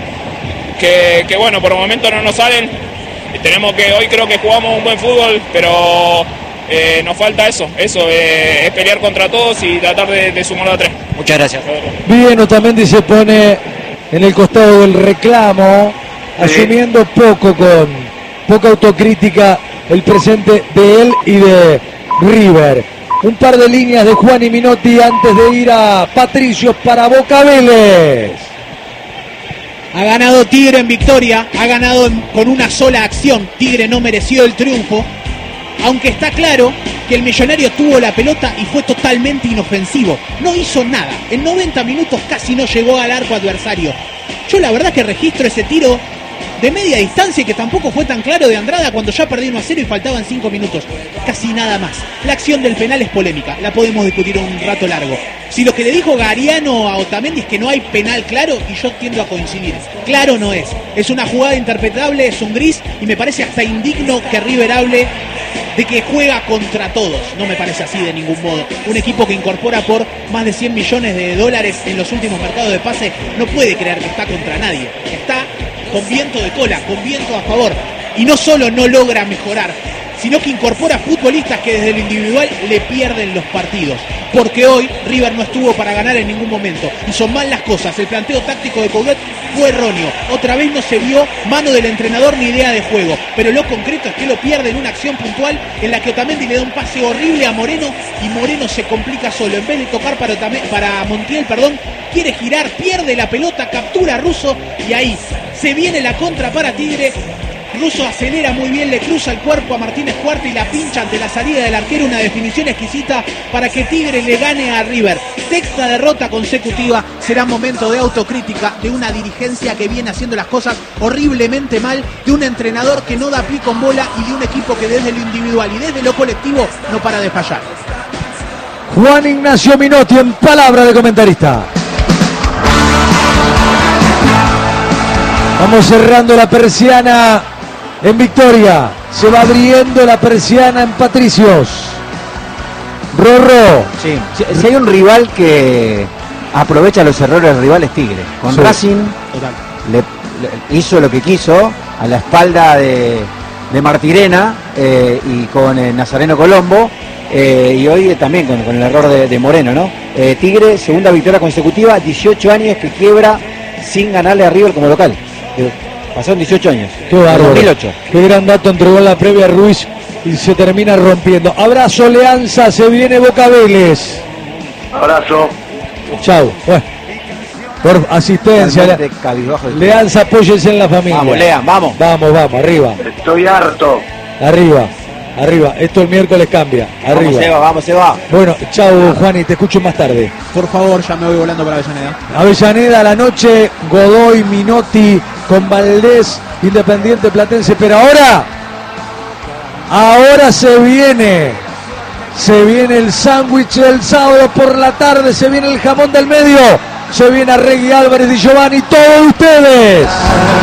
bueno, por el momento no nos salen. Hoy creo que jugamos un buen fútbol, pero nos falta eso, es pelear contra todos y tratar de sumar a 3. Muchas gracias. Bien, Otamendi se pone en el costado del reclamo, asumiendo con poca autocrítica el presente de él y de River. Un par de líneas de Juan y Minotti antes de ir a Patricios para Boca Vélez. Ha ganado Tigre en victoria, ha ganado con una sola acción. Tigre no mereció el triunfo, aunque está claro que el Millonario tuvo la pelota y fue totalmente inofensivo. No hizo nada, en 90 minutos casi no llegó al arco adversario. Yo la verdad que registro ese tiro de media distancia que tampoco fue tan claro de Andrada cuando ya perdí 1-0 y faltaban 5 minutos. Casi nada más. La acción del penal es polémica, la podemos discutir un rato largo. Si lo que le dijo Gariano a Otamendi es que no hay penal claro, y yo tiendo a coincidir, claro no es. Es una jugada interpretable, es un gris, y me parece hasta indigno que River hable de que juega contra todos. No me parece así de ningún modo. Un equipo que incorpora por más de 100 millones de dólares en los últimos mercados de pase no puede creer que está contra nadie. Está con viento de cola, con viento a favor. Y no solo no logra mejorar, sino que incorpora futbolistas que desde lo individual le pierden los partidos. Porque hoy River no estuvo para ganar en ningún momento. Y son mal las cosas. El planteo táctico de Coudet fue erróneo. Otra vez no se vio mano del entrenador ni idea de juego. Pero lo concreto es que lo pierde en una acción puntual en la que Otamendi le da un pase horrible a Moreno y Moreno se complica solo. En vez de tocar para Montiel, quiere girar, pierde la pelota, captura a Russo y ahí se viene la contra para Tigre. Russo acelera muy bien, le cruza el cuerpo a Martínez Cuarta y la pincha ante la salida del arquero. Una definición exquisita para que Tigre le gane a River. Sexta derrota consecutiva. Será momento de autocrítica de una dirigencia que viene haciendo las cosas horriblemente mal, de un entrenador que no da pie con bola y de un equipo que desde lo individual y desde lo colectivo no para de fallar. Juan Ignacio Minotti en palabra de comentarista. Vamos cerrando la persiana en Victoria. Se va abriendo la persiana en Patricios. Rorro. Sí, si hay un rival que aprovecha los errores del rival es Tigre. Con Racing le hizo lo que quiso a la espalda de Martirena y con Nazareno Colombo. Y hoy también con el error de Moreno, ¿no? Tigre, segunda victoria consecutiva, 18 años que quiebra sin ganarle a River como local. Pasaron 18 años. Qué bárbaro. 2008. Qué gran dato entregó en la previa Ruiz y se termina rompiendo. Abrazo, Leanza, se viene Boca Vélez. Abrazo. Chau. Bueno, por asistencia. Leanza, apóyense en la familia. Vamos, Lean, vamos. Vamos, arriba. Estoy harto. Arriba. Esto el miércoles cambia. Arriba. Vamos, se va. Bueno, chau, Juan, y te escucho más tarde. Por favor, ya me voy volando para Avellaneda. Avellaneda a la noche, Godoy, Minotti con Valdés, Independiente Platense, pero ahora se viene el sándwich del sábado por la tarde, se viene el jamón del medio, se viene Arregui, Álvarez y Giovanni, todos ustedes.